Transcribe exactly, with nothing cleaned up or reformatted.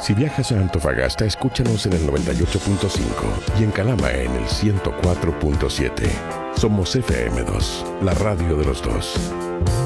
Si viajas a Antofagasta, escúchanos en el noventa y ocho punto cinco y en Calama en el ciento cuatro punto siete. Somos F M dos, la radio de los dos.